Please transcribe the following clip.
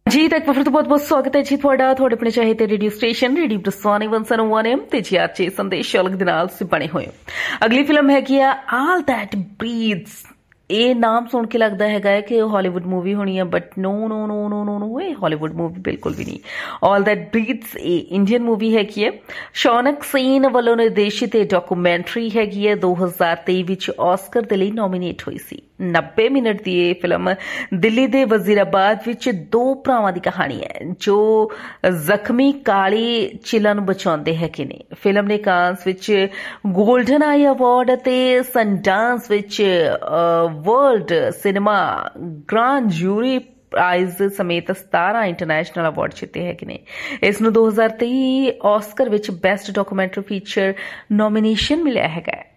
ਜੀ ਤਾਂ ਇੱਕ ਵਾਰ ਫਿਰ ਤੋਂ ਬਹੁਤ-ਬਹੁਤ ਸਵਾਗਤ ਹੈ ਜੀ ਤੁਹਾਡਾ ਤੁਹਾਡੇ ਆਪਣੇ ਚਾਹੇ ਤੇ ਰੇਡੀਓ ਸਟੇਸ਼ਨ ਰੇਡੀਓ ਬਰਸਵਾਨੀ 101 ਤੇ ਜੀ ਅੱਜ ਸੰਦੇਸ਼ ਅਲਗ ਦੇ ਨਾਲ ਤੁਸੀਂ ਬਣੇ ਹੋਏ ਹੋ। ਅਗਲੀ ਫਿਲਮ ਹੈਗੀ ਆ ਆਲ ਦੈਟ ਬਰੀਥਸ। ਇਹ ਨਾਮ ਸੁਣ ਕੇ ਲੱਗਦਾ ਹੈਗਾ ਕਿ ਉਹ ਹਾਲੀਵੁੱਡ ਮੂਵੀ ਹੋਣੀ ਹੈ, ਬਟ ਨੋ ਨੋ ਨੋ ਨੋ ਨੋ ਨੋ ਇਹ ਹਾਲੀਵੁੱਡ ਮੂਵੀ ਬਿਲਕੁਲ ਵੀ ਨਹੀਂ। ਆਲ ਦੈਟ ਬਰੀਥਸ ਇਹ ਇੰਡੀਅਨ ਮੂਵੀ ਹੈਗੀ ਹੈ। ਸ਼ੌਨਕ ਸੀਨ ਵੱਲੋਂ ਨਿਰਦੇਸ਼ਿਤ ਇਹ ਡਾਕੂਮੈਂਟਰੀ ਹੈਗੀ ਹੈ। 2023 ਵਿੱਚ ਆਸਕਰ ਦੇ ਲਈ ਨੋਮੀਨੇਟ ਹੋਈ ਸੀ। 90 ਮਿੰਟ ਦੀ ਇਹ ਫਿਲਮ ਦਿੱਲੀ ਦੇ ਵਜ਼ੀਰਾਬਾਦ ਵਿੱਚ ਦੋ ਭਰਾਵਾਂ ਦੀ ਕਹਾਣੀ ਹੈ ਜੋ ਜ਼ਖਮੀ ਕਾਲੀ ਚਿੱਲਾਂ ਨੂੰ ਬਚਾਉਂਦੇ ਹੈਗੇ ਨੇ। ਫਿਲਮ ਨੇ ਕਾਂਸ ਵਿੱਚ ਗੋਲਡਨ ਆਈ ਅਵਾਰਡ ਅਤੇ ਸਨਡਾਂਸ ਵਿੱਚ ਵਰਲਡ ਸਿਨੇਮਾ ਗ੍ਰਾਂਡ ਜੂਰੀ ਪ੍ਰਾਈਜ਼ ਸਮੇਤ 17 ਇੰਟਰਨੈਸ਼ਨਲ ਅਵਾਰਡ ਜਿੱਤੇ ਹੈਗੇ ਨੇ। ਇਸ ਨੂੰ 2023 ਆਸਕਰ ਵਿੱਚ ਬੈਸਟ ਡਾਕੂਮੈਂਟਰੀ ਫੀਚਰ ਨੋਮੀਨੇਸ਼ਨ ਮਿਲਿਆ ਹੈਗਾ।